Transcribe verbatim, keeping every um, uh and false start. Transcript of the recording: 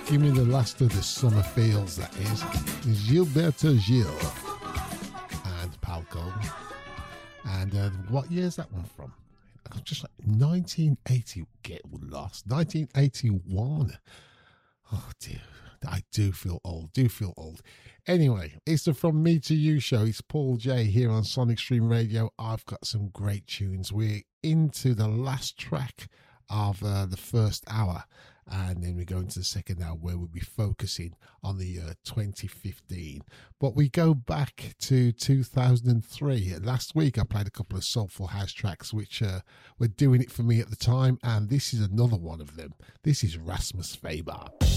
Give me the last of the summer feels, that is. Gilberto Gil and Paul Golden. And uh, what year is that one from? Just like nineteen eighty. Get lost. nineteen eighty-one. Oh dear. I do feel old. Do feel old. Anyway, it's the From Me to You show. It's Paul J here on Sonic Stream Radio. I've got some great tunes. We're into the last track of uh, the first hour. And then we go into the second hour where we'll be focusing on the year twenty fifteen. But we go back to two thousand three. Last week I played a couple of soulful house tracks which uh, were doing it for me at the time. And this is another one of them. This is Rasmus Faber.